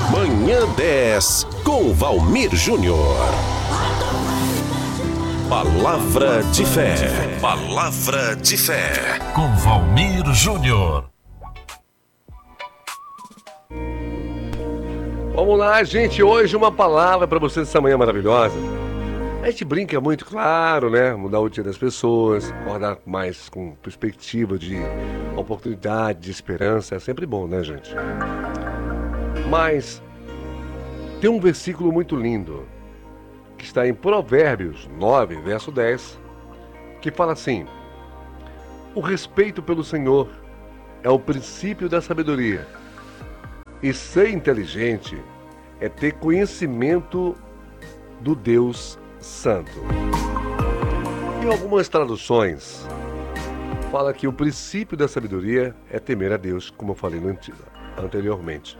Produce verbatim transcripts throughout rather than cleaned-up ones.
Manhã dez, com Valmir Júnior. Palavra de fé. Palavra de fé. Com Valmir Júnior. Vamos lá, gente. Hoje uma palavra para vocês essa manhã maravilhosa. A gente brinca muito, claro, né? Mudar o dia das pessoas, acordar mais com perspectiva de oportunidade, de esperança. É sempre bom, né, gente? Mas tem um versículo muito lindo que está em Provérbios nove, verso dez, que fala assim: o respeito pelo Senhor é o princípio da sabedoria, e ser inteligente é ter conhecimento do Deus Santo. Em algumas traduções, fala que o princípio da sabedoria é temer a Deus, como eu falei no anteriormente.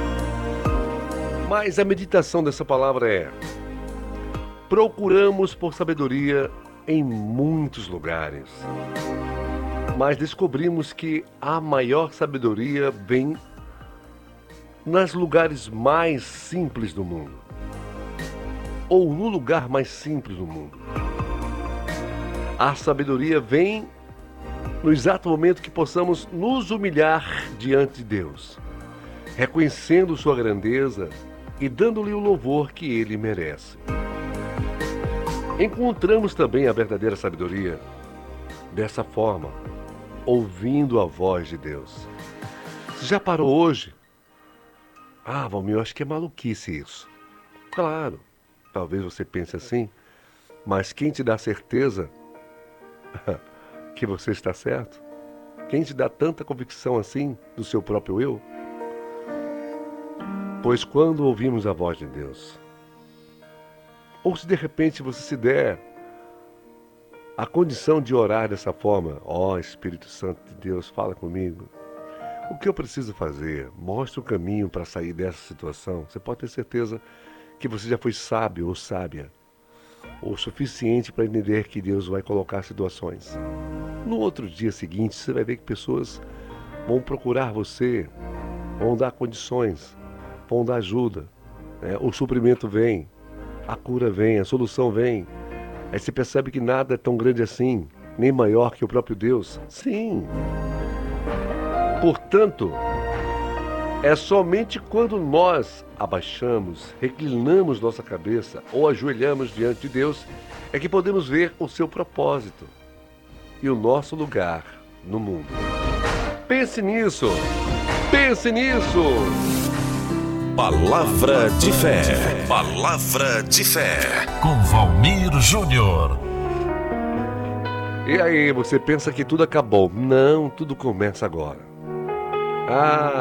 Mas a meditação dessa palavra é: procuramos por sabedoria em muitos lugares, mas descobrimos que a maior sabedoria vem nos lugares mais simples do mundo, ou no lugar mais simples do mundo. A sabedoria vem no exato momento que possamos nos humilhar diante de Deus, reconhecendo sua grandeza e dando-lhe o louvor que ele merece. Encontramos também a verdadeira sabedoria dessa forma, ouvindo a voz de Deus. Você já parou hoje? Ah, Valmir, eu acho que é maluquice isso. Claro, talvez você pense assim, mas quem te dá certeza que você está certo? Quem te dá tanta convicção assim do seu próprio eu? Pois quando ouvimos a voz de Deus, ou se de repente você se der a condição de orar dessa forma: ó Espírito Santo de Deus, fala comigo. O que eu preciso fazer? Mostra o caminho para sair dessa situação. Você pode ter certeza que você já foi sábio ou sábia o suficiente para entender que Deus vai colocar situações. No outro dia seguinte, você vai ver que pessoas vão procurar você, vão dar condições, vão dar ajuda, né? O suprimento vem, a cura vem, a solução vem. Aí você percebe que nada é tão grande assim, nem maior que o próprio Deus. Sim. Portanto, é somente quando nós abaixamos, reclinamos nossa cabeça ou ajoelhamos diante de Deus é que podemos ver o seu propósito e o nosso lugar no mundo. Pense nisso! Pense nisso! Palavra de fé. Palavra de fé. Com Valmir Júnior. E aí, você pensa que tudo acabou? Não, tudo começa agora. Ah,